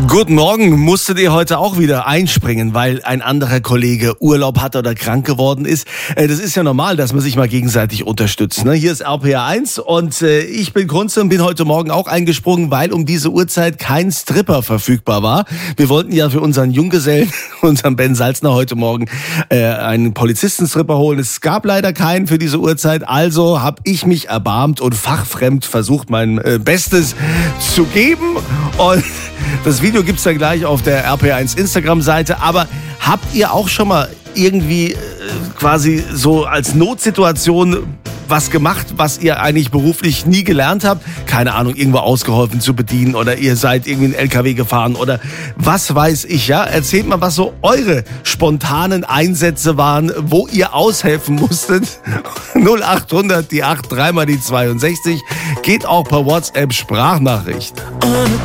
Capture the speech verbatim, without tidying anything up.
Guten Morgen. Musstet ihr heute auch wieder einspringen, weil ein anderer Kollege Urlaub hat oder krank geworden ist? Das ist ja normal, dass man sich mal gegenseitig unterstützt. Hier ist R P R eins und ich bin Kunze und bin heute Morgen auch eingesprungen, weil um diese Uhrzeit kein Stripper verfügbar war. Wir wollten ja für unseren Junggesellen, unseren Ben Salzner, heute Morgen äh, einen Polizistenstripper holen. Es gab leider keinen für diese Uhrzeit, also habe ich mich erbarmt und fachfremd versucht, mein äh, Bestes zu geben. Und das Video gibt's dann gleich auf der R P R eins Instagram-Seite. Aber habt ihr auch schon mal irgendwie äh, quasi so als Notsituation was gemacht, was ihr eigentlich beruflich nie gelernt habt? Keine Ahnung, irgendwo ausgeholfen zu bedienen oder ihr seid irgendwie einen L K W gefahren oder was weiß ich, ja? Erzählt mal, was so eure spontanen Einsätze waren, wo ihr aushelfen musstet. null acht hundert, die acht, dreimal die zweiundsechzig. Geht auch per WhatsApp Sprachnachricht.